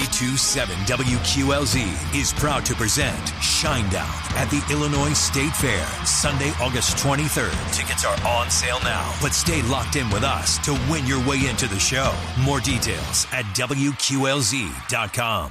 92.7 WQLZ is proud to present Shinedown at the Illinois State Fair, Sunday, August 23rd. Tickets are on sale now, but stay locked in with us to win your way into the show. More details at WQLZ.com.